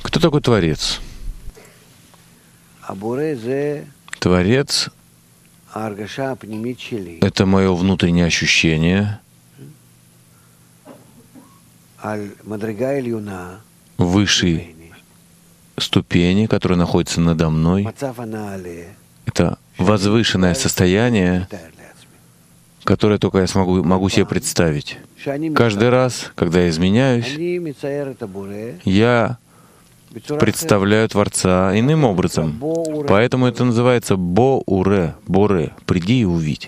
Кто такой Творец? Творец — это мое внутреннее ощущение высшей ступени, которая находится надо мной. Это возвышенное состояние, которое только я могу себе представить. Каждый раз, когда я изменяюсь, я представляю Творца иным образом. Поэтому это называется Боуре, Боре, приди и увидь.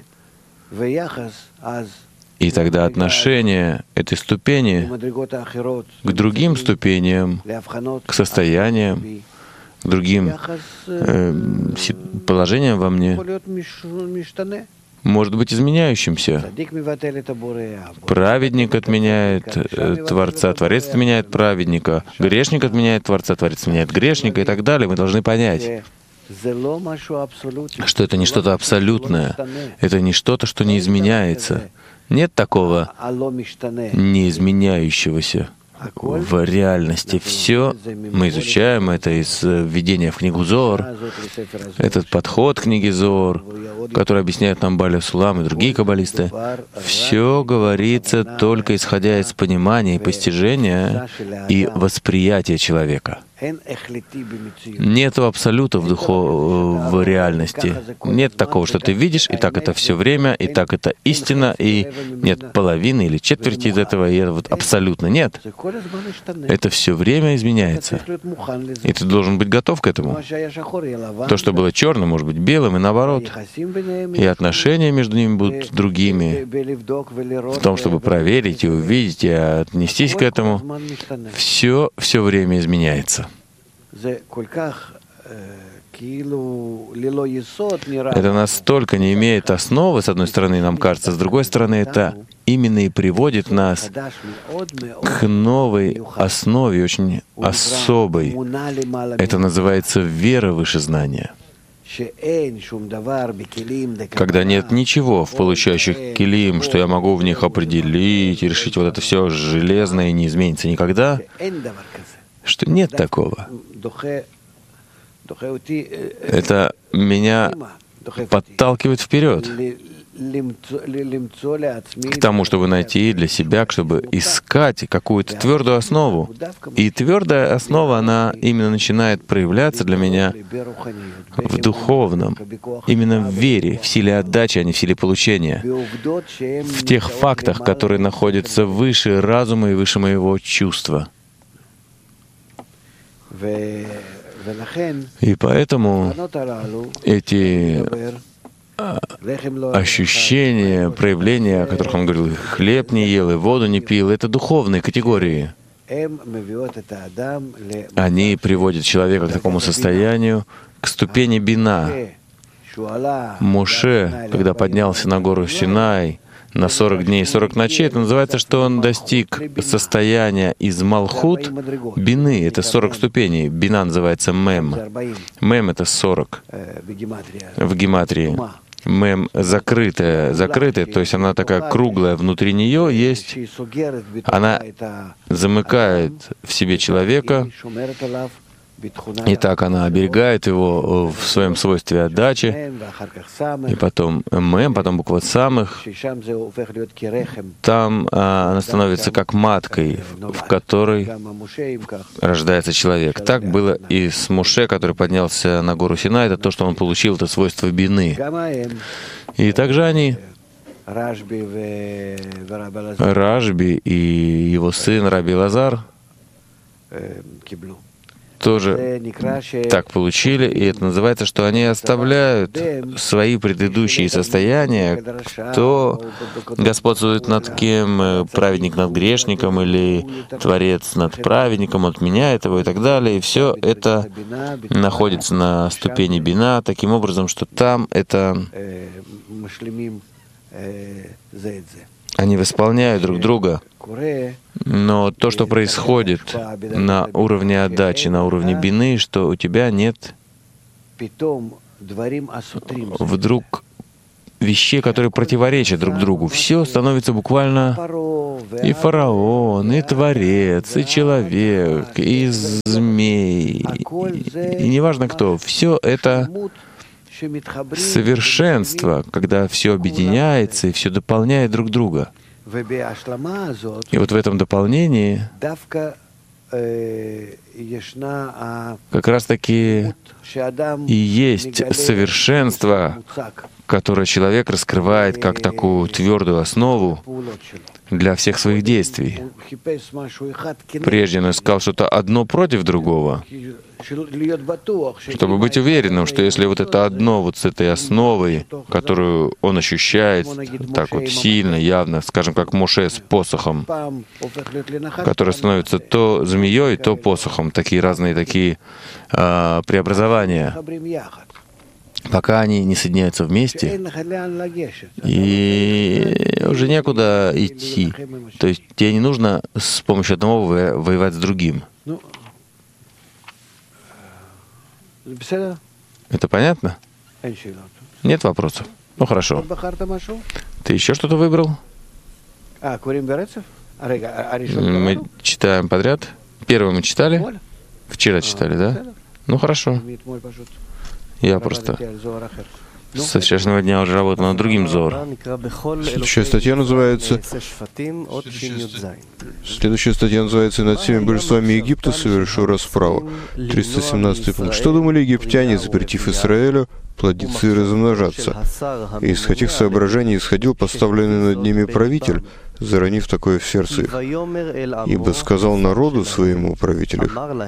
И тогда отношение этой ступени к другим ступеням, к состояниям, к другим положениям во мне может быть изменяющимся. Праведник отменяет Творца, Творец отменяет праведника, грешник отменяет Творца, Творец отменяет грешника и так далее. Мы должны понять, что это не что-то абсолютное, это не что-то, что не изменяется. Нет такого неизменяющегося в реальности. Все мы изучаем это из введения в книгу Зоар, этот подход к книге Зоар, который объясняют нам Бааля Сулам и другие каббалисты. Все говорится только исходя из понимания и постижения и восприятия человека. Нет абсолюта в реальности. Нет такого, что ты видишь, и так это все время, и так это истина, и нет половины или четверти из этого, и это вот абсолютно нет. Это все время изменяется. И ты должен быть готов к этому. То, что было черным, может быть белым, и наоборот. И отношения между ними будут другими. В том, чтобы проверить и увидеть, и отнестись к этому, все время изменяется. Это настолько не имеет основы, с одной стороны, нам кажется, с другой стороны, это именно и приводит нас к новой основе, очень особой. Это называется вера выше знания. Когда нет ничего в получающих келим, что я могу в них определить и решить, вот это все железное не изменится никогда, что нет такого. Это меня подталкивает вперед к тому, чтобы найти для себя, чтобы искать какую-то твердую основу. И твердая основа, она именно начинает проявляться для меня в духовном, именно в вере, в силе отдачи, а не в силе получения, в тех фактах, которые находятся выше разума и выше моего чувства. И поэтому эти ощущения, проявления, о которых он говорил, хлеб не ел и воду не пил, это духовные категории. Они приводят человека к такому состоянию, к ступени бина. Моше, когда поднялся на гору Синай на 40 дней и 40 ночей, это называется, что он достиг состояния из Малхут бины. Это 40 ступеней. Бина называется Мем. Мем — это 40 в гематрии. Мем закрытая, то есть она такая круглая, внутри нее есть, она замыкает в себе человека, и так она оберегает его в своем свойстве отдачи, и потом Мем, потом буква самых, там она становится как маткой, в которой рождается человек. Так было и с Моше, который поднялся на гору Синай, это то, что он получил, это свойство бины. И также они, Рашби и его сын Раби Лазар, тоже так получили, и это называется, что они оставляют свои предыдущие состояния, кто господствует над кем, праведник над грешником или творец над праведником, отменяет его и так далее. И все это находится на ступени бина, таким образом, что там это они восполняют друг друга. Но то, что происходит на уровне отдачи, на уровне бины, что у тебя нет вдруг вещей, которые противоречат друг другу. Все становится буквально и фараон, и творец, и человек, и змей, и неважно кто. Все это совершенство, когда все объединяется и все дополняет друг друга. И вот в этом дополнении как раз-таки и есть совершенство, которое человек раскрывает как такую твердую основу для всех своих действий. Прежде он искал что-то одно против другого, чтобы быть уверенным, что если вот это одно вот с этой основой, которую он ощущает так вот сильно, явно, скажем, как Моше с посохом, который становится то змеей, то посохом, такие разные такие преобразования, пока они не соединяются вместе, и уже некуда идти. То есть тебе не нужно с помощью одного воевать с другим. Это понятно? Нет вопросов? Ну хорошо. Ты еще что-то выбрал? Мы читаем подряд. Первый мы читали? Вчера читали, да? Ну хорошо. Я просто со вчерашнего дня уже работал над другим Зоар. Следующая статья называется «Над всеми божествами Египта совершу расправу». 317 пункт. Что думали египтяне, запретив Израилю плодиться и размножаться? И из каких соображений исходил поставленный над ними правитель, заронив такое в сердце их? Ибо сказал народу своему правителю: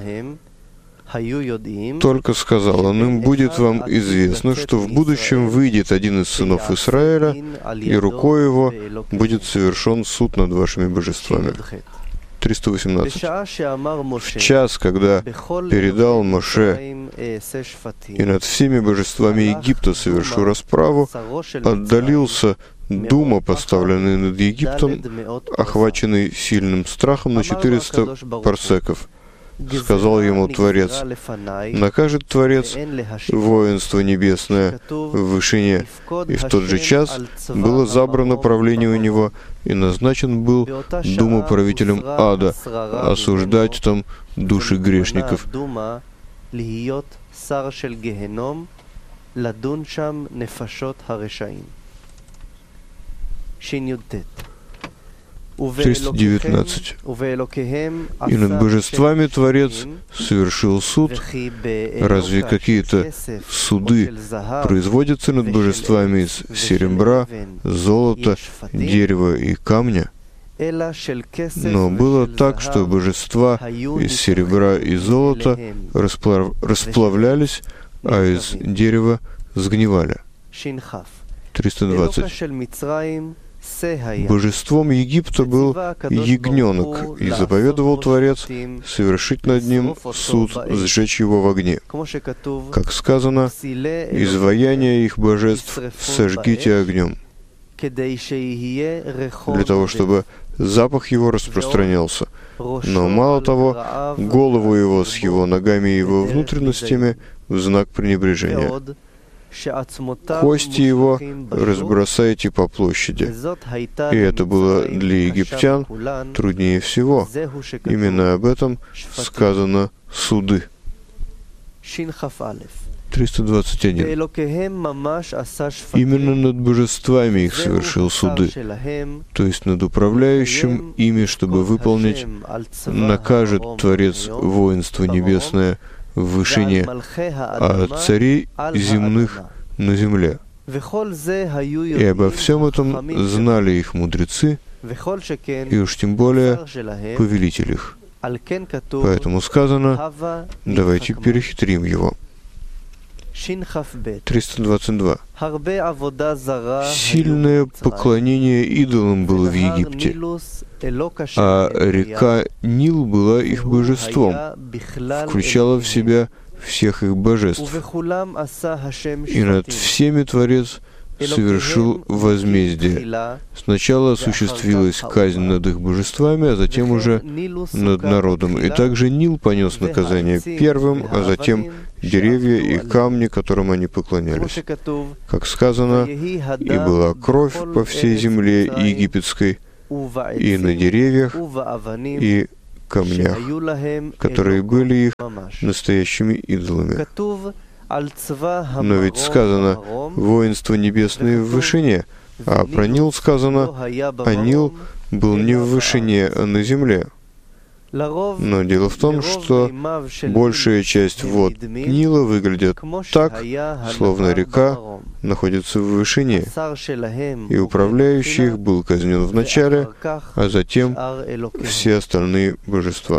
только сказал он им: будет вам известно, что в будущем выйдет один из сынов Израиля, и рукой его будет совершен суд над вашими божествами. 318. В час, когда передал Моше: и над всеми божествами Египта совершу расправу, отдалился дума, поставленный над Египтом, охваченный сильным страхом на 400 парсеков. Сказал ему Творец: накажет Творец воинство небесное в вышине. И в тот же час было забрано правление у него, и назначен был думоправителем ада, осуждать там души грешников. В 319. И над божествами Творец совершил суд. Разве какие-то суды производятся над божествами из серебра, золота, дерева и камня? Но было так, что божества из серебра и золота расплавлялись, а из дерева сгнивали. 320. Божеством Египта был ягненок, и заповедовал Творец совершить над ним суд, сжечь его в огне. Как сказано: «Изваяние их божеств сожгите огнем», для того, чтобы запах его распространялся. Но мало того, голову его с его ногами и его внутренностями в знак пренебрежения. Кости его разбросайте по площади. И это было для египтян труднее всего. Именно об этом сказано суды. 321. Именно над божествами их совершил суды, то есть над управляющим ими, чтобы выполнить, накажет Творец воинство небесное в вышине, а царей земных на земле. И обо всем этом знали их мудрецы, и уж тем более повелитель их. Поэтому сказано: давайте перехитрим его. 322. Сильное поклонение идолам было в Египте, а река Нил была их божеством, включала в себя всех их божеств. И над всеми Творец совершил возмездие. Сначала осуществилась казнь над их божествами, а затем уже над народом. И также Нил понес наказание первым, а затем деревья и камни, которым они поклонялись. Как сказано, «И была кровь по всей земле египетской, и на деревьях, и камнях, которые были их настоящими идолами». Но ведь сказано «воинство небесное в вышине», а про Нил сказано «а Нил был не в вышине, а на земле». Но дело в том, что большая часть вод Нила выглядят так, словно река находится в вышине, и управляющий их был казнен в начале, а затем все остальные божества.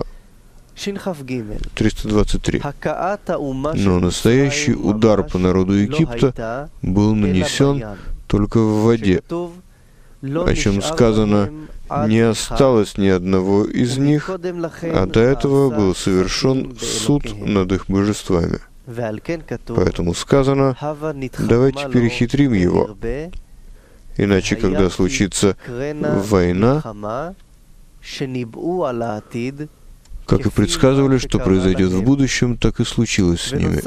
323. Но настоящий удар по народу Египта был нанесен только в воде, о чем сказано, не осталось ни одного из них, а до этого был совершен суд над их божествами. Поэтому сказано, давайте перехитрим его, иначе, когда случится война, как и предсказывали, что произойдет в будущем, так и случилось с ними.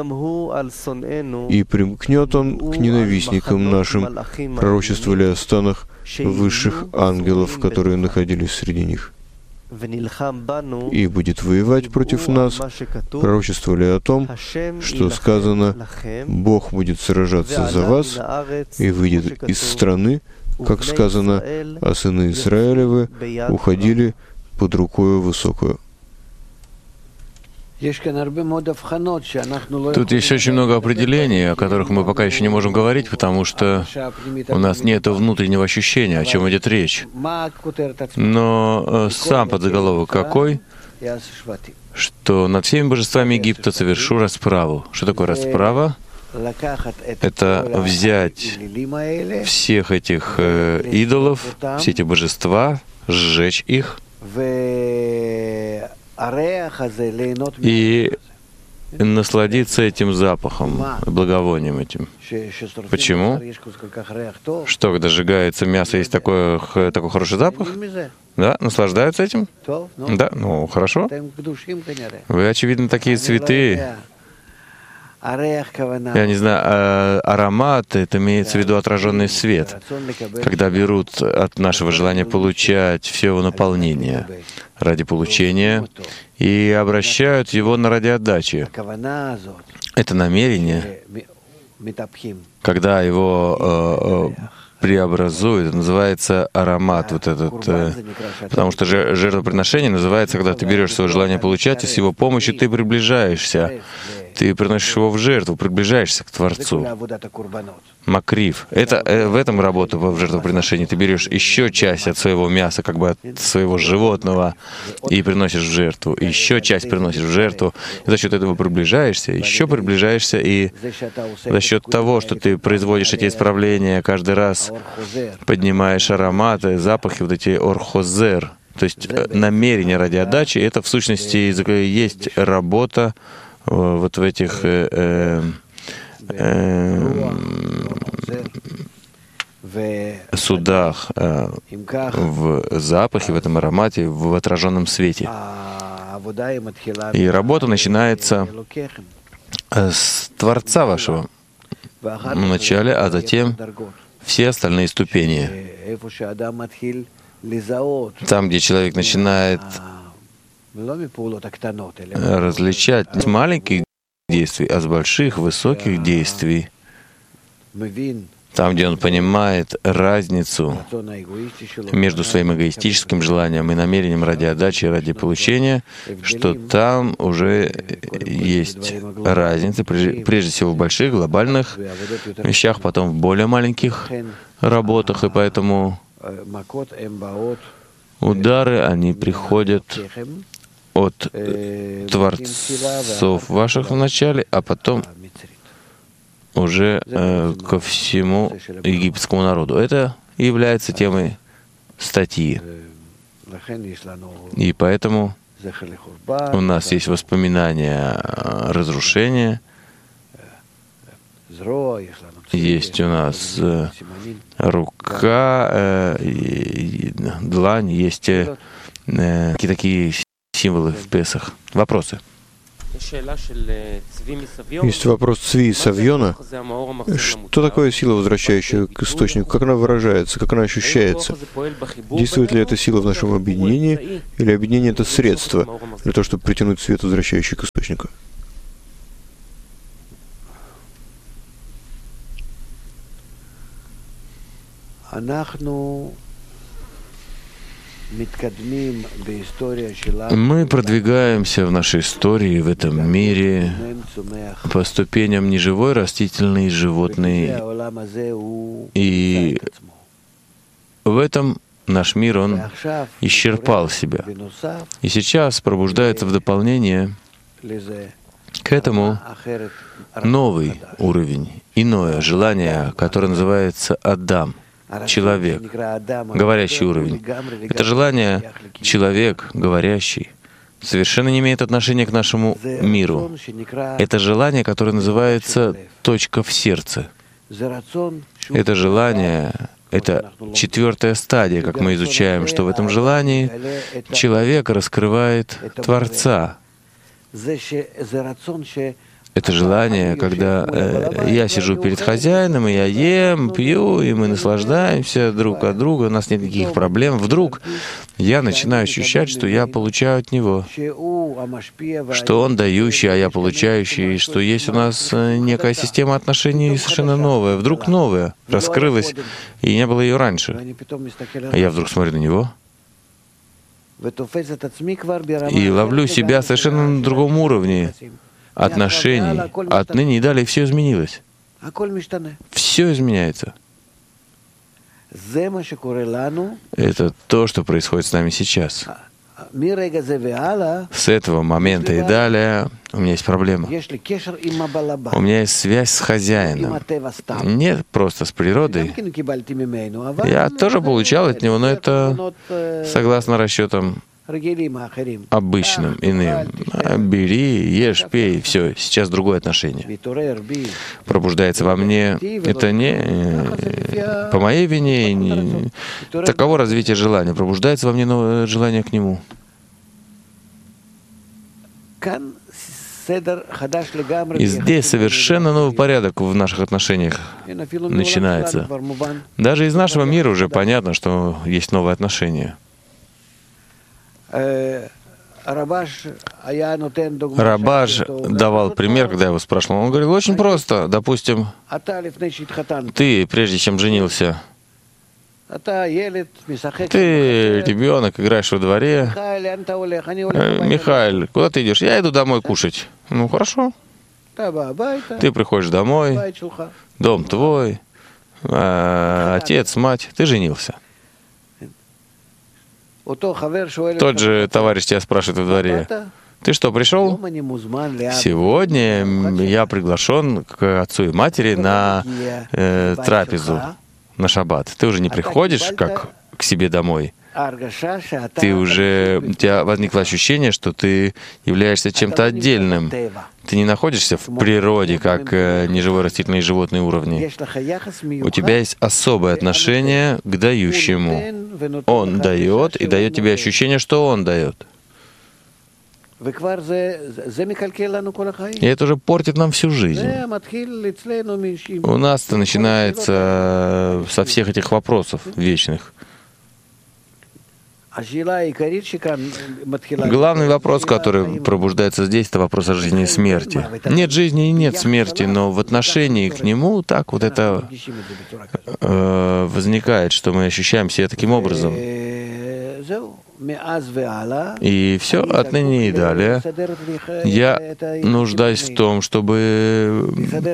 И примкнет он к ненавистникам нашим, пророчествовали о станах высших ангелов, которые находились среди них. И будет воевать против нас, пророчествовали о том, что сказано, Бог будет сражаться за вас и выйдет из страны, как сказано, а сыны Израилевы уходили под рукою высокую. Тут есть очень много определений, о которых мы пока еще не можем говорить, потому что у нас нет внутреннего ощущения, о чем идет речь. Но сам подзаголовок какой? Что над всеми божествами Египта совершу расправу. Что такое расправа? Это взять всех этих идолов, все эти божества, сжечь их, и насладиться этим запахом, благовонием этим. Почему? Что, когда сжигается мясо, есть такой хороший запах? Да, наслаждаются этим? Да, ну хорошо. Вы, очевидно, такие святые. Я не знаю, аромат, это имеется в виду отраженный свет, когда берут от нашего желания получать все его наполнение ради получения и обращают его на ради отдачи. Это намерение, когда его преобразует, называется аромат, вот этот, потому что жертвоприношение называется, когда ты берешь свое желание получать, и с его помощью ты приближаешься. Ты приносишь его в жертву, приближаешься к Творцу. Макрив. Это в этом работа в жертвоприношении. Ты берешь еще часть от своего мяса, как бы от своего животного, и приносишь в жертву. И еще часть приносишь в жертву. И за счет этого приближаешься, еще приближаешься, и за счет того, что ты производишь эти исправления, каждый раз поднимаешь ароматы, запахи, вот эти орхозер. То есть намерение ради отдачи, это в сущности есть работа вот в этих судах, в запахе, в этом аромате, в отраженном свете. И работа начинается с Творца вашего в начале, а затем все остальные ступени. Там, где человек начинает различать не с маленьких действий, а с больших, высоких действий. Там, где он понимает разницу между своим эгоистическим желанием и намерением ради отдачи и ради получения, что там уже есть разница, прежде всего в больших, глобальных вещах, потом в более маленьких работах, и поэтому удары, они приходят от творцов ваших в начале, а потом уже ко всему египетскому народу. Это является темой статьи. И поэтому у нас есть воспоминания разрушения, есть у нас рука, длань, есть такие символы в Песах. Вопросы? Есть вопрос Цви и Савьона. Что такое сила, возвращающая к источнику? Как она выражается? Как она ощущается? Действует ли эта сила в нашем объединении? Или объединение — это средство для того, чтобы притянуть свет, возвращающий к источнику? Мы продвигаемся в нашей истории, в этом мире, по ступеням неживой, растительной и животной. И в этом наш мир, он исчерпал себя. И сейчас пробуждается в дополнение к этому новый уровень, иное желание, которое называется Адам. Человек, говорящий уровень. Это желание человек, говорящий, совершенно не имеет отношения к нашему миру. Это желание, которое называется точка в сердце. Это желание, это 4-я стадия, как мы изучаем, что в этом желании человек раскрывает Творца. Это желание, когда я сижу перед хозяином, и я ем, пью, и мы наслаждаемся друг от друга, у нас нет никаких проблем. Вдруг я начинаю ощущать, что я получаю от него, что он дающий, а я получающий, и что есть у нас некая система отношений совершенно новая, вдруг новая, раскрылась, и не было ее раньше. А я вдруг смотрю на него и ловлю себя совершенно на другом уровне отношений. Отныне и далее все изменилось. Все изменяется. Это то, что происходит с нами сейчас. С этого момента и далее у меня есть проблема. У меня есть связь с хозяином. Не просто с природой. Я тоже получал от него, но это согласно расчетам обычным, иным. Бери, ешь, пей, все, сейчас другое отношение. Пробуждается во мне. Это не по моей вине, таково развитие желания. Пробуждается во мне новое желание к нему. И здесь совершенно новый порядок в наших отношениях начинается. Даже из нашего мира уже понятно, что есть новые отношения. Рабаш давал пример, когда я его спрашивал. Он говорил, очень просто. Допустим, ты, прежде чем женился, ты ребенок, играешь во дворе. Михаил, куда ты идешь? Я иду домой кушать. Ну, хорошо. Ты приходишь домой, дом твой, отец, мать, ты женился. Тот же товарищ тебя спрашивает во дворе, ты что, пришел? Сегодня я приглашен к отцу и матери на трапезу, на шаббат. Ты уже не приходишь как к себе домой. Ты уже, у тебя возникло ощущение, что ты являешься чем-то отдельным. Ты не находишься в природе, как неживой, растительный и животный уровни. У тебя есть особое отношение к дающему. Он дает и дает тебе ощущение, что он дает. И это уже портит нам всю жизнь. У нас это начинается со всех этих вопросов вечных. Главный вопрос, который пробуждается здесь, это вопрос о жизни и смерти. Нет жизни и нет смерти, но в отношении к нему так вот это возникает, что мы ощущаем себя таким образом. И все, отныне и далее, я нуждаюсь в том, чтобы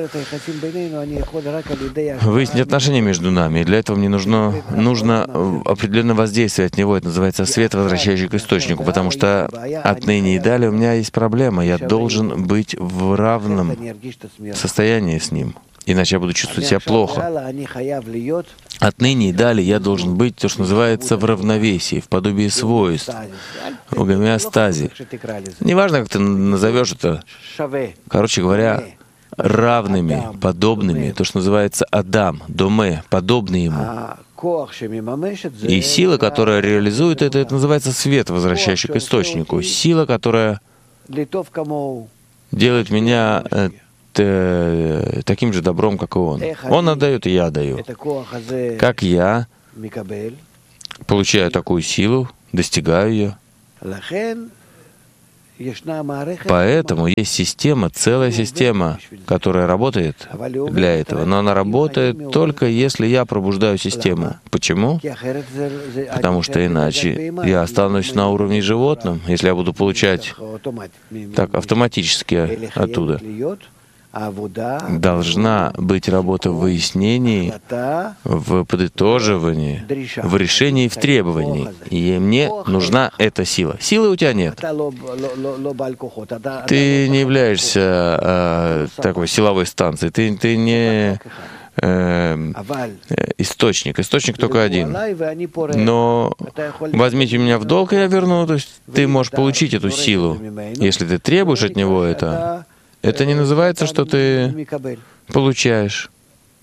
выяснить отношения между нами. И для этого мне нужно определенное воздействие от него. Это называется свет, возвращающий к источнику. Потому что отныне и далее у меня есть проблема. Я должен быть в равном состоянии с ним. Иначе я буду чувствовать себя плохо. Отныне и далее я должен быть, то, что называется, в равновесии, в подобии свойств, в гомеостазе. Неважно, как ты назовешь это. Короче говоря, равными, подобными, то, что называется Адам, Доме, подобный ему. И сила, которая реализует это называется свет, возвращающий к источнику. Сила, которая делает меня таким же добром, как и он. Он отдает, и я отдаю. Как я получаю такую силу, достигаю ее. Поэтому есть система, целая система, которая работает для этого. Но она работает только если я пробуждаю систему. Почему? Потому что иначе я останусь на уровне животным, если я буду получать так автоматически оттуда. Должна быть работа в выяснении, в подытоживании, в решении, в требовании. И мне нужна эта сила. Силы у тебя нет. Ты не являешься такой силовой станцией. Ты не источник. Источник только один. Но возьмите меня в долг, и я верну. То есть ты можешь получить эту силу. Если ты требуешь от него это не называется, что ты получаешь.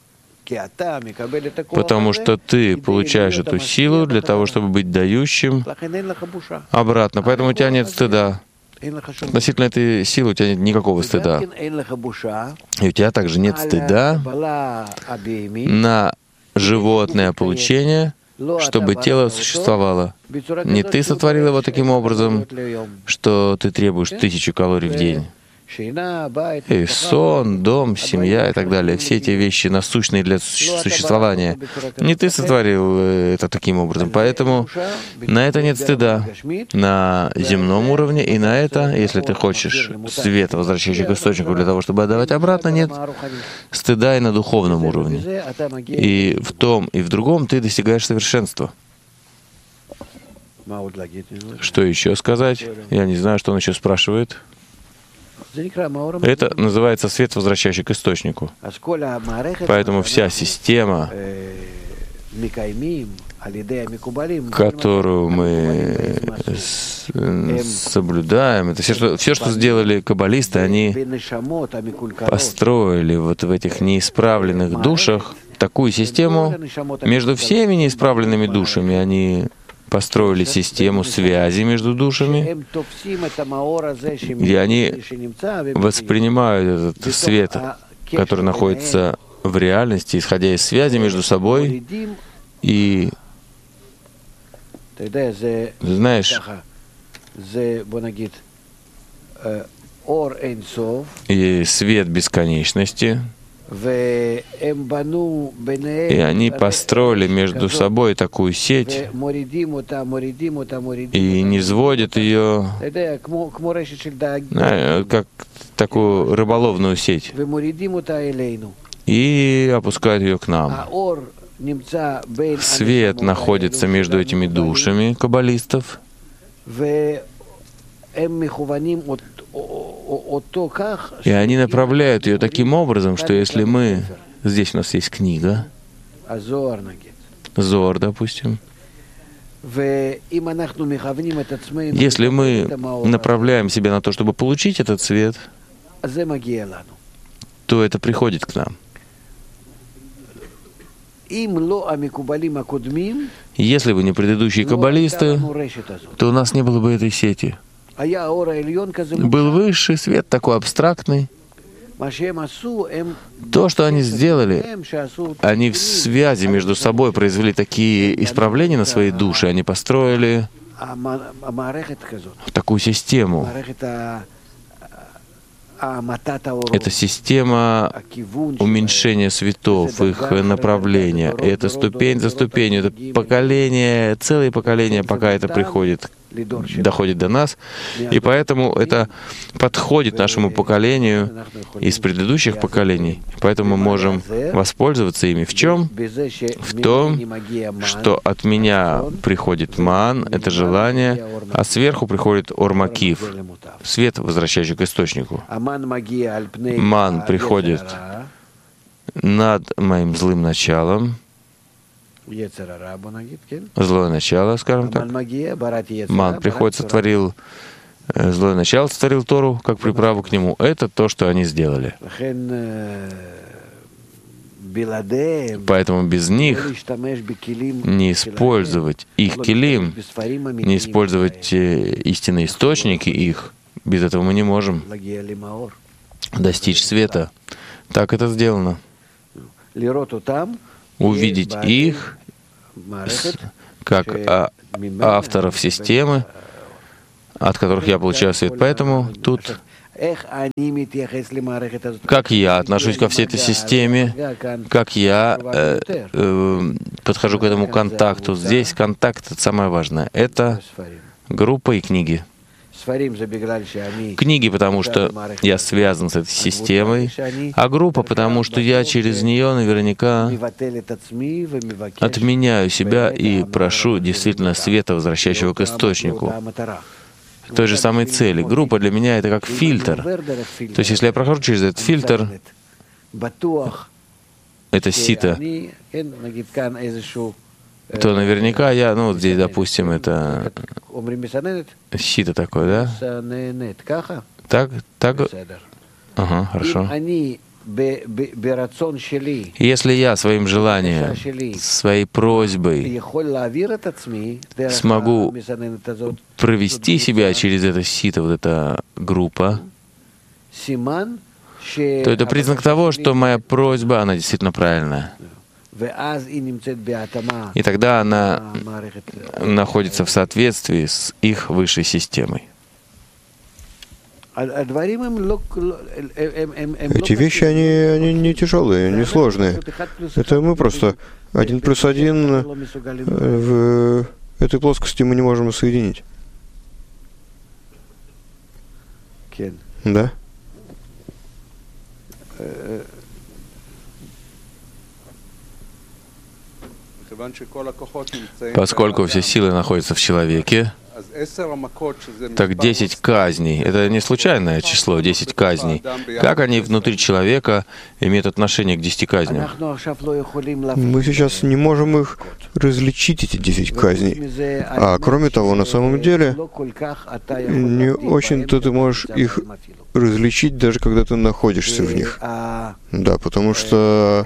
Потому что ты получаешь эту силу для того, чтобы быть дающим обратно. Поэтому у тебя нет стыда. Относительно этой силы у тебя нет никакого стыда. И у тебя также нет стыда на животное получение, чтобы тело существовало. Не ты сотворил его таким образом, что ты требуешь 1000 калорий в день. И сон, дом, семья и так далее. Все эти вещи насущные для существования. Не ты сотворил это таким образом. Поэтому на это нет стыда. На земном уровне и на это, если ты хочешь свет, возвращающий к источнику для того, чтобы отдавать обратно, нет стыда и на духовном уровне. И в том, и в другом ты достигаешь совершенства. Что еще сказать? Я не знаю, что он еще спрашивает. Это называется свет, возвращающий к источнику. Поэтому вся система, которую мы соблюдаем, это все, что сделали каббалисты, они построили вот в этих неисправленных душах такую систему. Между всеми неисправленными душами они построили систему связи между душами, и они воспринимают этот свет, который находится в реальности, исходя из связи между собой. И, знаешь, и свет бесконечности, и они построили между собой такую сеть и не сводят ее, как такую рыболовную сеть, и опускают ее к нам. Свет находится между этими душами каббалистов, и они направляют ее таким образом, что если мы... Здесь у нас есть книга, Зоар, допустим. Если мы направляем себя на то, чтобы получить этот свет, то это приходит к нам. Если бы не предыдущие каббалисты, то у нас не было бы этой сети. Был высший свет, такой абстрактный. То, что они сделали, они в связи между собой произвели такие исправления на своей душе, они построили такую систему. Это система уменьшения светов, их направления. И это ступень за ступенью, это поколение, целые поколения, пока это доходит до нас. И поэтому это подходит нашему поколению из предыдущих поколений. Поэтому мы можем воспользоваться ими. В чем? В том, что от меня приходит ман, это желание, а сверху приходит ор-макиф, свет, возвращающий к источнику. Ман приходит над моим злым началом, злое начало, скажем так. Ман приходит, сотворил Злое начало сотворил Тору как приправу к нему. Это то, что они сделали. Поэтому без них не использовать их килим, не использовать истинные источники их, без этого мы не можем достичь света. Так это сделано. Увидеть их как авторов системы, от которых я получаю свет. Поэтому тут, как я отношусь ко всей этой системе, как я подхожу к этому контакту. Здесь контакт — это самое важное. Это группа и книги. Книги, потому что я связан с этой системой, а группа, потому что я через нее наверняка отменяю себя и прошу действительно света, возвращающего к источнику, той же самой цели. Группа для меня — это как фильтр. То есть, если я прохожу через этот фильтр, это сито, то наверняка я, ну вот здесь, допустим, это сито такое, да? Так? Ага, хорошо. Если я своим желанием, своей просьбой смогу провести себя через это сито, вот эта группа, то это признак того, что моя просьба, она действительно правильная. И тогда она находится в соответствии с их высшей системой. Эти вещи, они не тяжелые, не сложные. Это мы просто 1 плюс 1 в этой плоскости мы не можем соединить. Да? Поскольку все силы находятся в человеке, так 10 казней — это не случайное число, 10 казней. Как они внутри человека имеют отношение к 10 казням? Мы сейчас не можем их различить, эти 10 казней. А кроме того, на самом деле, не очень-то ты можешь их различить, даже когда ты находишься в них. Да, потому что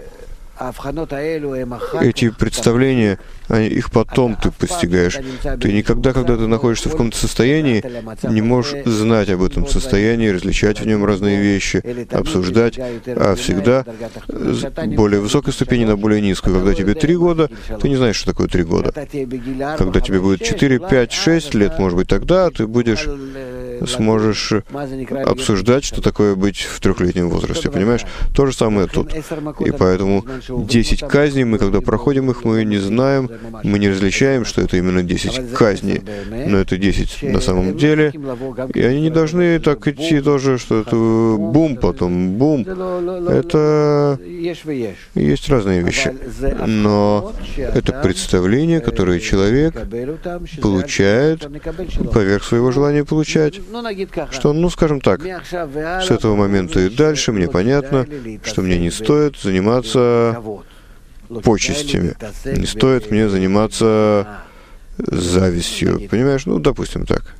эти представления, их потом ты постигаешь. Ты никогда, когда ты находишься в каком-то состоянии, не можешь знать об этом состоянии, различать в нем разные вещи, обсуждать, а всегда с более высокой ступени на более низкую. Когда тебе 3 года, ты не знаешь, что такое 3 года. Когда тебе будет 4, 5, 6 лет, может быть, тогда ты сможешь обсуждать, что такое быть в 3-летнем возрасте, понимаешь? То же самое тут. И поэтому 10 казней, мы когда проходим их, мы не знаем, мы не различаем, что это именно 10 казней, но это 10 на самом деле, и они не должны так идти тоже, что это бум, потом бум. Это есть разные вещи, но это представление, которое человек получает поверх своего желания получать, что, ну, скажем так, с этого момента и дальше мне понятно, что мне не стоит заниматься почестями, не стоит мне заниматься завистью, понимаешь? Ну, допустим, так.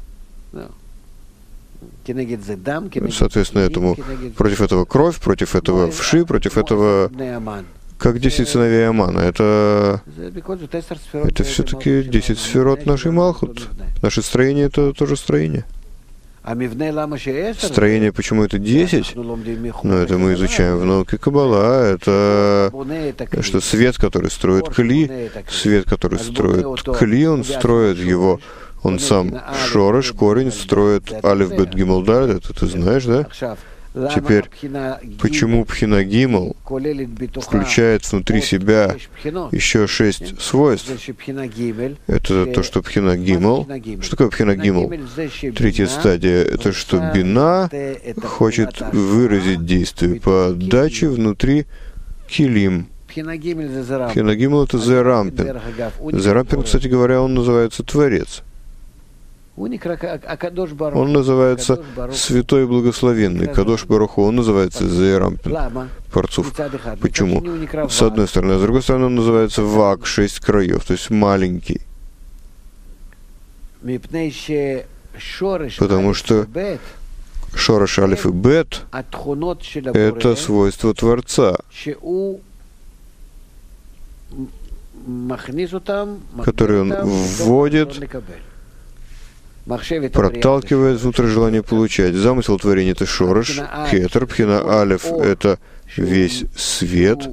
Соответственно, этому против этого кровь, против этого вши, против этого как 10 сыновей Амана. Это все-таки 10 сферот нашей Малхут. Наше строение — это тоже строение. Строение, почему это 10? Ну, это мы изучаем в науке Каббала. Это что свет, который строит Кли, свет, который строит Кли, он строит его, он сам шореш, корень, строит Алеф, Бет, Гимел, Далет, это ты знаешь, да? Теперь, почему Пхина Гимел включает внутри себя еще 6 свойств? Это то, что Пхина Гимел. Что такое Пхина Гимел? 3-я стадия — это что Бина хочет выразить действие по отдаче внутри Килим. Пхина Гимел — это Зерампин. Зерампин, кстати говоря, он называется Творец. Он называется Святой Благословенный, Кадош Барух Ху, он называется Зерампин, Парцуф. Почему? С одной стороны, а с другой стороны, он называется Вак, 6 краев, то есть маленький. Потому что шореш алиф и бет — это свойства Творца, которые он вводит, проталкивает внутрь желания получать. Замысел творения — это шореш, кетер, пхина алиф — это весь свет,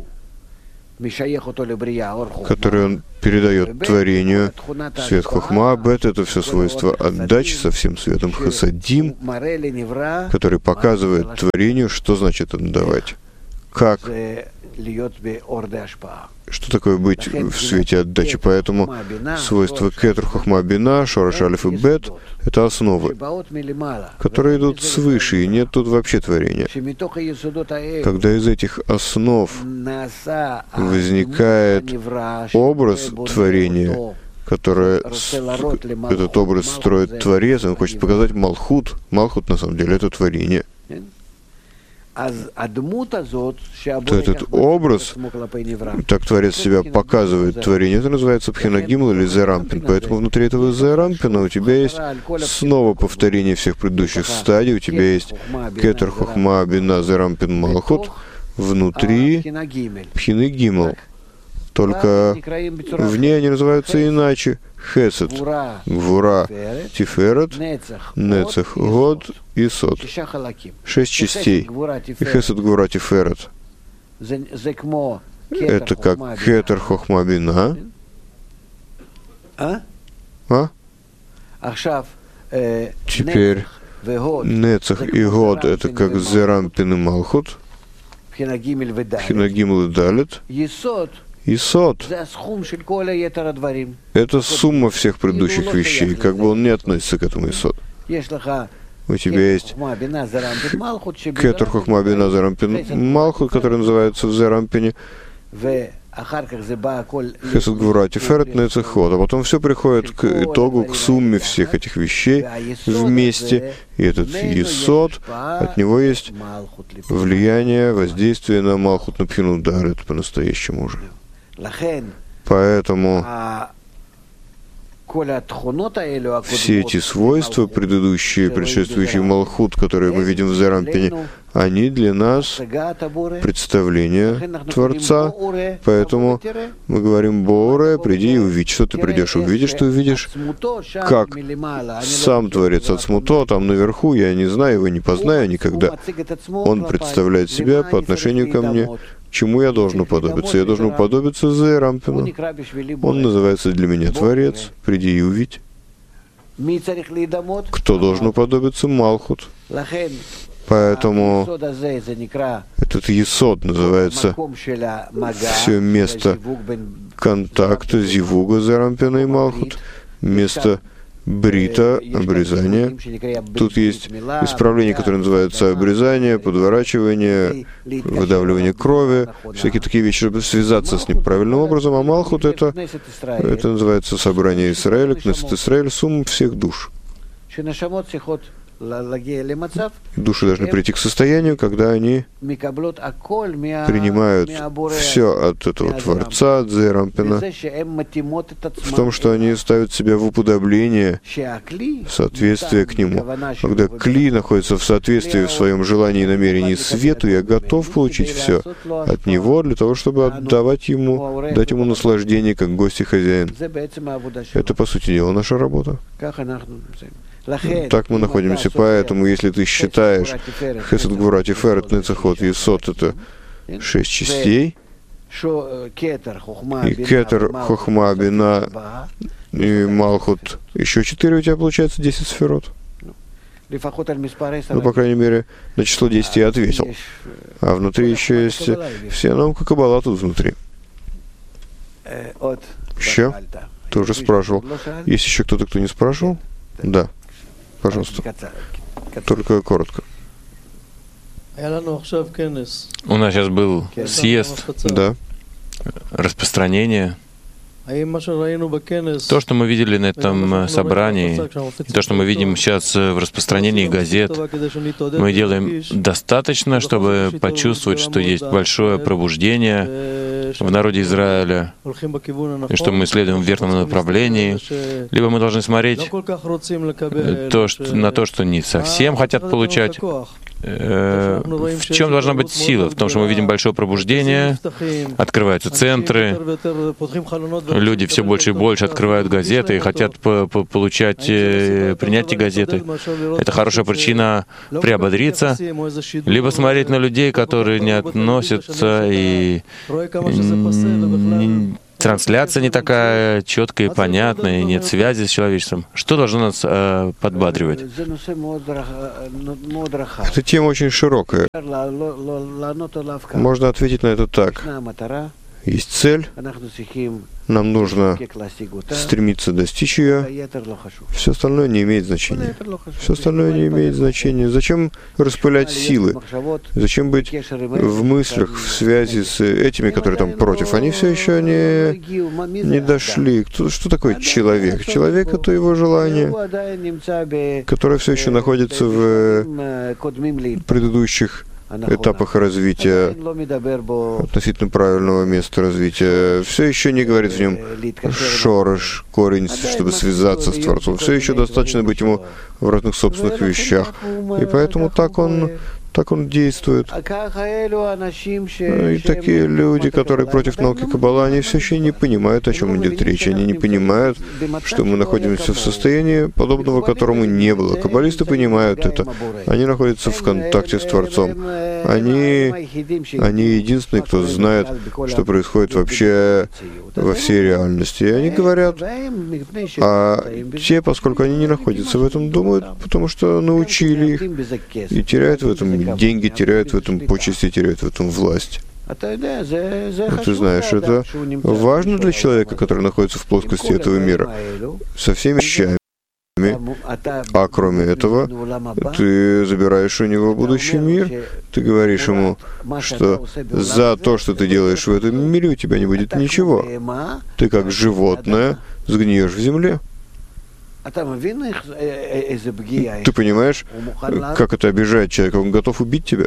который он передает творению, свет хохма, бет — это все свойства отдачи со всем светом, хасадим, который показывает творению, что значит отдавать, как, что такое быть в свете отдачи. Поэтому свойства кетер, хохма, бина, шореш, алиф и бет — это основы, которые идут свыше, и нет тут вообще творения. Когда из этих основ возникает образ творения, этот образ строит Творец, он хочет показать Малхут. Малхут на самом деле это творение. То этот образ, так Творец себя показывает творение, это называется Пхина Гимл или Зерампин. Поэтому внутри этого Зерампина у тебя есть снова повторение всех предыдущих стадий, у тебя есть Кетер, Хохма, Бина, Зерампин, Малхут, внутри Пхины Гимл. Только в ней они называются иначе. Хесед, Гвура, Тиферет, Нецех, Год и Сод. 6 частей. И Хесед, Гвура, Тиферет — это как Кетер, Хохма, Бина. Теперь Нецех и Год — это как Зерампин и Малхут. Пхина Гимл и Далет. И сод — это сумма всех предыдущих вещей, как бы он не относится к этому исод. У тебя есть кетер, хохма, бина, зерампин, малхут, который называется в зерампине, хесед, гвура, тиферет, нецех, ход. А потом все приходит к итогу, к сумме всех этих вещей вместе. И этот исод, от него есть влияние, воздействие на малхут, на пхину дарет по-настоящему уже. Поэтому все эти свойства, предыдущие, предшествующие Малхут, которые мы видим в Зерампине, они для нас представление Творца. Поэтому мы говорим: Боре, приди и увидь. Что ты придешь, увидишь, ты увидишь, как сам Творец от Смуто, там наверху, я не знаю его, не познаю никогда. Он представляет себя по отношению ко мне. Чему я должен уподобиться? Я должен уподобиться Зерампину. Он называется для меня Творец. Приди и увидь. Кто должен уподобиться? Малхут. Поэтому этот есод называется все место контакта зивуга Зерампина и Малхут, место брита, обрезание. Тут есть исправление, которое называется обрезание, подворачивание, выдавливание крови, всякие такие вещи, чтобы связаться с ним правильным образом. А Малхут — это называется собрание Исраэля, Кнессет Исраэль, сумма всех душ. Души должны прийти к состоянию, когда они принимают все от этого Творца, от Зерампина, в том, что они ставят себя в уподобление, в соответствие к нему. Когда кли находится в соответствии в своем желании и намерении свету, я готов получить все от него для того, чтобы отдавать ему, дать ему наслаждение, как гость и хозяин. Это, по сути дела, наша работа. Так мы находимся. Поэтому, если ты считаешь Хесед, Гвура, Тиферет, Нецех, Год и Сод — это 6 частей, и Кетер, Хохма, Бина и Малхут еще 4, у тебя получается 10 сферот. Ну, по крайней мере, на число 10 я ответил. А внутри еще есть вся наука Каббала тут внутри. Еще? Ты уже спрашивал. Есть еще кто-то, кто не спрашивал? Да. Пожалуйста. Только коротко. У нас сейчас был съезд, да, распространение. То, что мы видели на этом собрании, то, что мы видим сейчас в распространении газет, мы делаем достаточно, чтобы почувствовать, что есть большое пробуждение в народе Израиля, и что мы следуем в верном направлении, либо мы должны смотреть на то, что не совсем хотят получать. В чем должна быть сила? В том, что мы видим большое пробуждение, открываются центры, люди все больше и больше открывают газеты и хотят принять эти газеты. Это хорошая причина приободриться, либо смотреть на людей, которые не относятся, и трансляция не такая четкая и понятная, и нет связи с человечеством. Что должно нас подбадривать? Эта тема очень широкая. Можно ответить на это так. Есть цель, нам нужно стремиться достичь ее, все остальное не имеет значения. Все остальное не имеет значения. Зачем распылять силы? Зачем быть в мыслях, в связи с этими, которые там против? Они все еще не дошли. Что такое человек? Человек — это его желание, которое все еще находится в предыдущих этапах развития, относительно правильного места развития, все еще не говорит в нем шорош, корень, чтобы связаться с Творцом. Все еще достаточно быть ему в разных собственных вещах. И поэтому так он действует. И такие люди, которые против науки Каббала, они все еще не понимают, о чем идет речь. Они не понимают, что мы находимся в состоянии, подобного которому не было. Каббалисты понимают это. Они находятся в контакте с Творцом. Они единственные, кто знает, что происходит вообще во всей реальности. И они говорят, а те, поскольку они не находятся в этом, думают, потому что научили их, и теряют в этом деньги, теряют в этом почести, теряют в этом власть. Ты знаешь, это важно для человека, который находится в плоскости этого мира, со всеми вещами. А кроме этого, ты забираешь у него будущий мир, ты говоришь ему, что за то, что ты делаешь в этом мире, у тебя не будет ничего. Ты как животное сгниешь в земле. Ты понимаешь, как это обижает человека? Он готов убить тебя.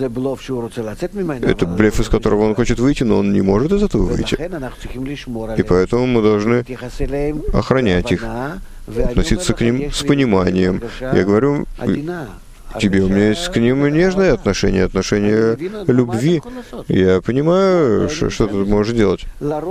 Это блеф, из которого он хочет выйти, но он не может из этого выйти. И поэтому мы должны охранять их, относиться к ним с пониманием. Я говорю тебе, у меня есть к ним нежное отношение любви. Я понимаю, что ты можешь делать.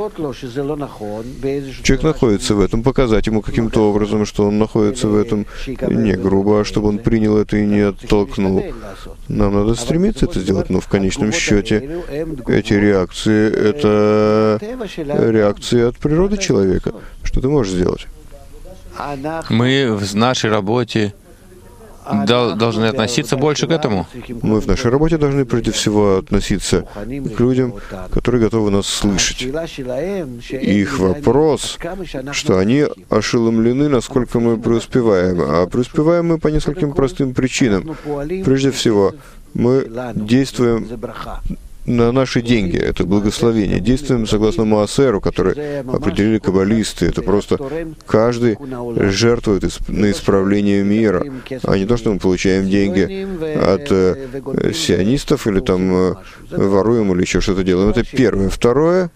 Человек находится в этом, показать ему каким-то образом, что он находится в этом не грубо, а чтобы он принял это и не оттолкнул. Нам надо стремиться это сделать, но в конечном счете эти реакции — это реакции от природы человека. Что ты можешь сделать? Мы в нашей работе должны относиться больше к этому. Мы в нашей работе должны прежде всего относиться к людям, которые готовы нас слышать. Их вопрос, что они ошеломлены, насколько мы преуспеваем. А преуспеваем мы по нескольким простым причинам. Прежде всего, мы действуем на наши деньги, это благословение. Действуем согласно Маасеру, который определили каббалисты. Это просто каждый жертвует на исправление мира, а не то, что мы получаем деньги от сионистов или там воруем или еще что-то делаем. Это первое. Второе,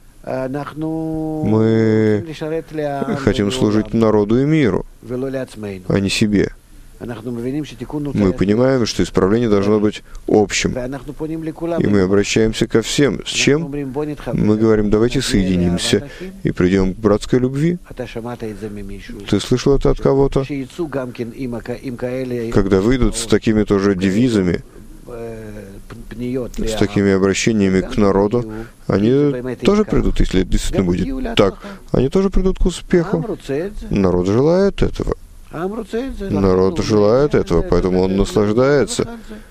мы хотим служить народу и миру, а не себе. Мы понимаем, что исправление должно быть общим. И мы обращаемся ко всем. С чем? Мы говорим, давайте соединимся и придем к братской любви. Ты слышал это от кого-то? Когда выйдут с такими тоже девизами, с такими обращениями к народу, они тоже придут, если это действительно будет так. Они тоже придут к успеху. Народ желает этого. Народ желает этого, поэтому он наслаждается.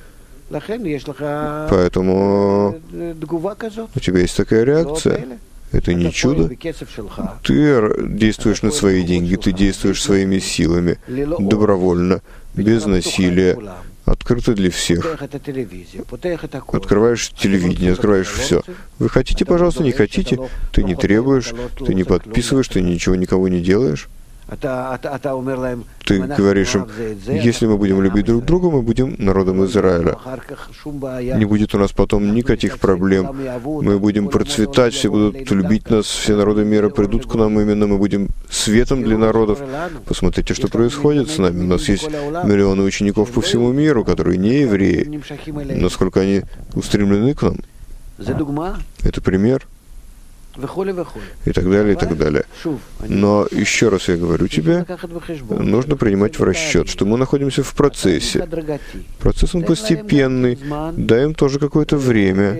Поэтому у тебя есть такая реакция. Это не чудо. Ты действуешь на свои деньги, ты действуешь своими силами, добровольно, без насилия, открыто для всех. Открываешь телевидение, открываешь все. Вы хотите, пожалуйста, не хотите, ты не требуешь, ты не подписываешь, ты ничего никого не делаешь. Ты говоришь им, если мы будем любить друг друга, мы будем народом Израиля. Не будет у нас потом никаких проблем. Мы будем процветать, все будут любить нас, все народы мира придут к нам именно, мы будем светом для народов. Посмотрите, что происходит с нами. У нас есть миллионы учеников по всему миру, которые не евреи. Насколько они устремлены к нам. Это пример. И так далее, и так далее. Но еще раз я говорю тебе, нужно принимать в расчет, что мы находимся в процессе. Процесс он постепенный. Дай им тоже какое-то время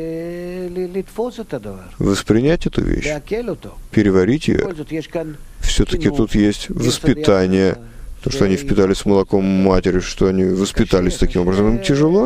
воспринять эту вещь, переварить ее. Все-таки тут есть воспитание. То, что они впитались с молоком матери, что они воспитались таким образом. Им тяжело.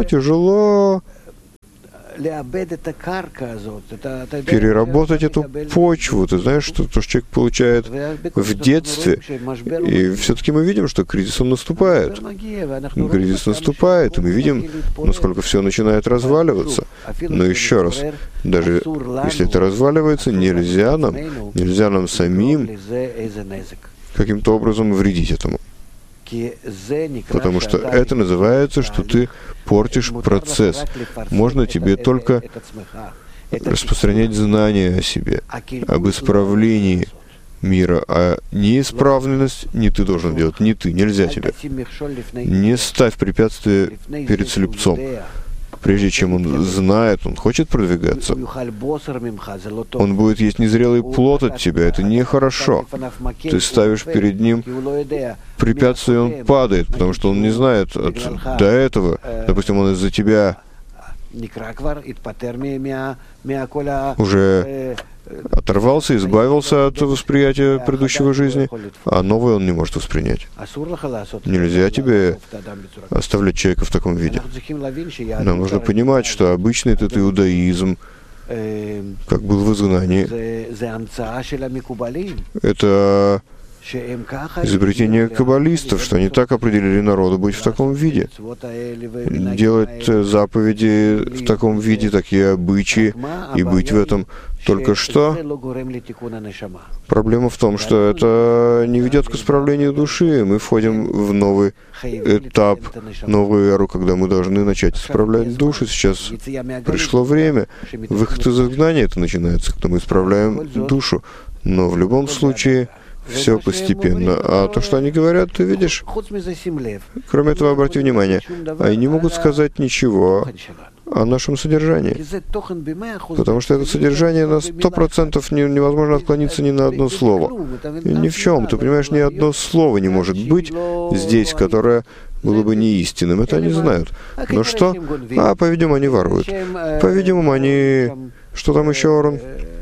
Переработать эту почву, ты знаешь, что то, что человек получает в детстве. И все-таки мы видим, что кризис он наступает. Кризис наступает, и мы видим, насколько все начинает разваливаться. Но еще раз, даже если это разваливается, нельзя нам самим каким-то образом вредить этому. Потому что это называется, что ты портишь процесс. Можно тебе только распространять знания о себе, об исправлении мира, а неисправленность не ты должен делать, не ты, нельзя тебе. Не ставь препятствия перед слепцом. Прежде чем он знает, он хочет продвигаться, он будет есть незрелый плод от тебя. Это нехорошо. Ты ставишь перед ним препятствие, он падает, потому что он не знает до этого. Допустим, он из-за тебя уже оторвался, избавился от восприятия предыдущего жизни, а новое он не может воспринять. Нельзя тебе оставлять человека в таком виде. Нам нужно понимать, что обычный этот иудаизм, как был в изгнании, это изобретение каббалистов, что они так определили народу быть в таком виде. Делать заповеди в таком виде, такие обычаи, и быть в этом. Только что проблема в том, что это не ведет к исправлению души. Мы входим в новый этап, новую эру, когда мы должны начать исправлять душу. Сейчас пришло время. Выход из изгнания это начинается, когда мы исправляем душу. Но в любом случае все постепенно. А то, что они говорят, ты видишь, кроме этого, обрати внимание, они не могут сказать ничего о нашем содержании. Потому что это содержание на 100% невозможно отклониться ни на одно слово. И ни в чем. Ты понимаешь, ни одно слово не может быть здесь, которое было бы неистинным. Это они знают. Но что? По-видимому, они воруют. По-видимому, они... Что там еще, Орон?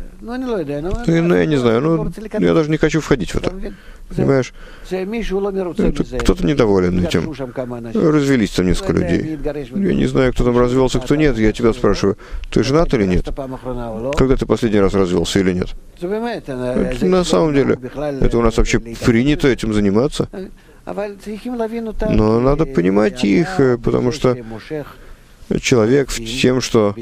Я не знаю, я даже не хочу входить в это. Понимаешь? Кто-то недоволен этим. Развелись там несколько людей. Я не знаю, кто там развелся, кто нет. Я тебя спрашиваю, ты женат или нет? Когда ты последний раз развелся или нет? Это, на самом деле, это у нас вообще принято этим заниматься. Но надо понимать их, потому что человек в тем, что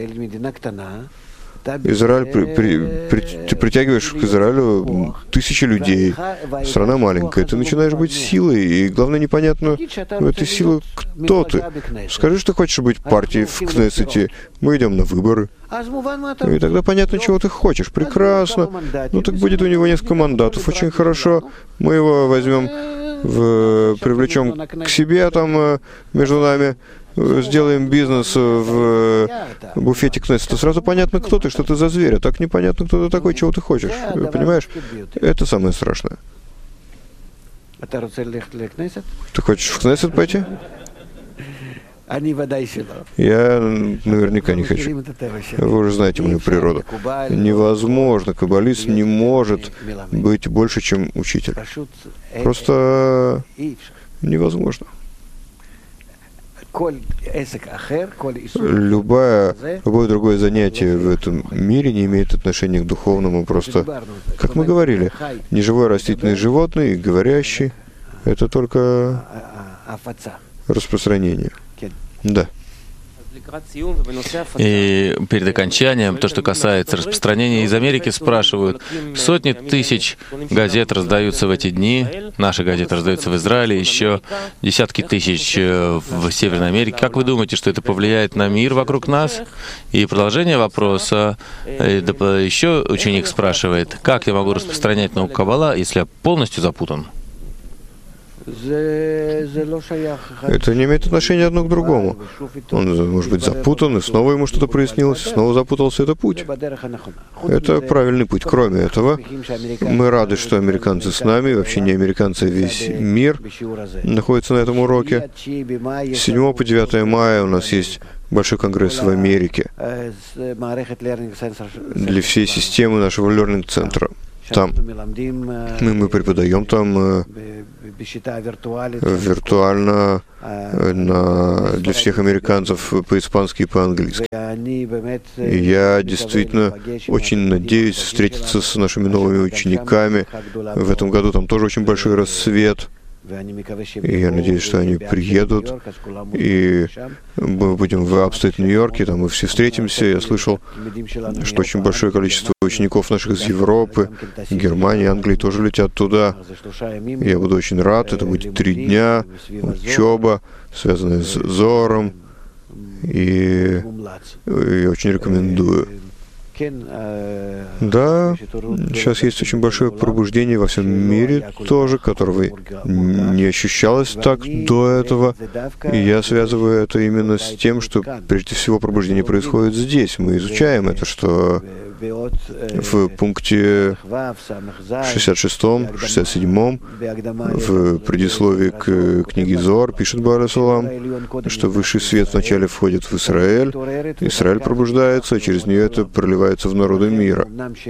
Израиль, ты притягиваешь к Израилю тысячи людей, страна маленькая, ты начинаешь быть силой, и главное непонятно, этой силы кто ты. Скажи, что хочешь быть партией в Кнессете, мы идем на выборы. И тогда понятно, чего ты хочешь. Прекрасно. Ну так будет у него несколько мандатов, очень хорошо. Мы его возьмем, привлечем к себе там между нами, сделаем бизнес в буфете Кнессета. Сразу понятно, кто ты, что ты за зверь. А так непонятно, кто ты такой, чего ты хочешь. Понимаешь? Это самое страшное. Ты хочешь в Кнессет пойти? Я наверняка не хочу. Вы уже знаете мою природу. Невозможно. Каббалист не может быть больше, чем учитель. Просто невозможно. Любое другое занятие в этом мире не имеет отношения к духовному. Просто, как мы говорили, неживой растительный животный, говорящий, это только распространение. Да. И перед окончанием, то, что касается распространения из Америки, спрашивают, сотни тысяч газет раздаются в эти дни, наши газеты раздаются в Израиле, еще десятки тысяч в Северной Америке. Как вы думаете, что это повлияет на мир вокруг нас? И продолжение вопроса, еще ученик спрашивает, как я могу распространять науку Каббала, если я полностью запутан? Это не имеет отношения одно к другому. Он может быть запутан, и снова ему что-то прояснилось, и снова запутался. Это путь. Это правильный путь. Кроме этого, мы рады, что американцы с нами, вообще не американцы, а весь мир находится на этом уроке. С 7 по 9 мая у нас есть большой конгресс в Америке для всей системы нашего learning-центра. Там мы преподаем там виртуально для всех американцев по-испански и по-английски. И я действительно очень надеюсь встретиться с нашими новыми учениками. В этом году там тоже очень большой рассвет. И я надеюсь, что они приедут, и мы будем в Апстейт Нью-Йорке, там мы все встретимся. Я слышал, что очень большое количество учеников наших из Европы, Германии, Англии тоже летят туда. Я буду очень рад, это будет 3 дня, учеба, связанная с Зором, и я очень рекомендую. Да, сейчас есть очень большое пробуждение во всем мире тоже, которого не ощущалось так до этого. И я связываю это именно с тем, что прежде всего пробуждение происходит здесь. Мы изучаем это, что в пункте 66-м, 67-м, в предисловии к книге Зоар пишет Бааль Асулам, что высший свет вначале входит в Израиль, Израиль пробуждается, а через нее это проливается в народы мира.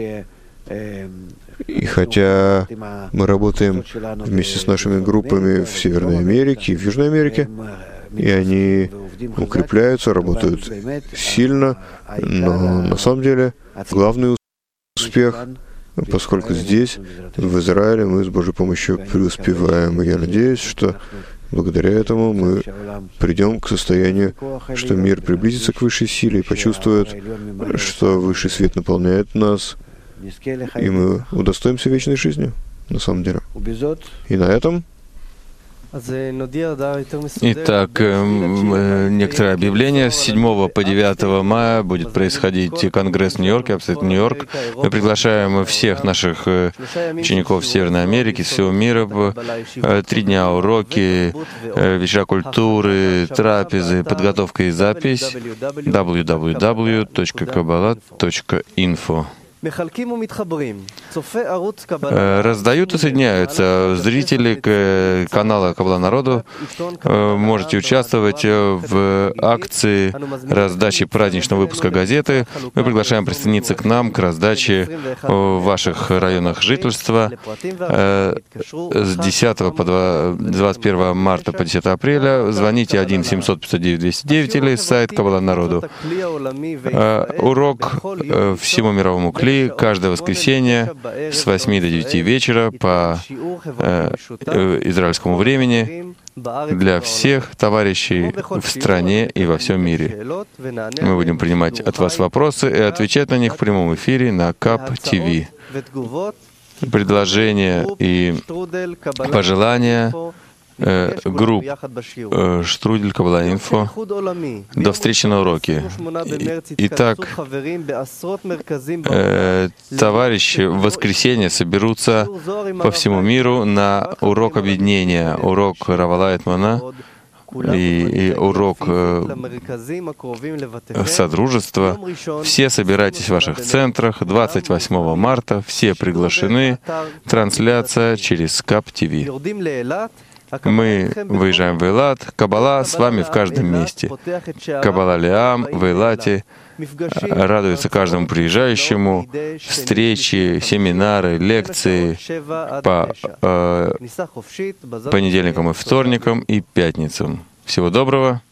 И хотя мы работаем вместе с нашими группами в Северной Америке и в Южной Америке, и они укрепляются, работают сильно, но на самом деле главный успех, поскольку здесь, в Израиле, мы с Божьей помощью преуспеваем. И я надеюсь, что благодаря этому мы придем к состоянию, что мир приблизится к высшей силе и почувствует, что высший свет наполняет нас, и мы удостоимся вечной жизни, на самом деле. И на этом... Итак, некоторое объявление. С 7 по 9 мая будет происходить конгресс в Нью-Йорке, Апстейт Нью-Йорк. Мы приглашаем всех наших учеников Северной Америки, всего мира. 3 дня уроки, вечера культуры, трапезы, подготовка и запись. www.kabbalah.info. Раздают и соединяются. Зрители канала Каббала народу можете участвовать в акции раздачи праздничного выпуска газеты. Мы приглашаем присоединиться к нам к раздаче в ваших районах жительства с 10 по 21 марта по 10 апреля. Звоните 1-700-509-209 или сайт Каббала народу. Урок всему мировому клиенту каждое воскресенье с 8 до 9 вечера по израильскому времени для всех товарищей в стране и во всем мире. Мы будем принимать от вас вопросы и отвечать на них в прямом эфире на КАП-ТВ. Предложения и пожелания групп Штрудель Каббала Инфо. До встречи на уроке. Итак, товарищи в воскресенье соберутся по всему миру на урок объединения, урок Равала Этмана и урок содружества. Все собирайтесь в ваших центрах 28 марта, все приглашены. Трансляция через КАП-ТВ. Мы выезжаем в Эйлат. Каббала с вами в каждом месте. Каббала Леам в Эйлате радуется каждому приезжающему. Встречи, семинары, лекции по понедельникам и вторникам и пятницам. Всего доброго.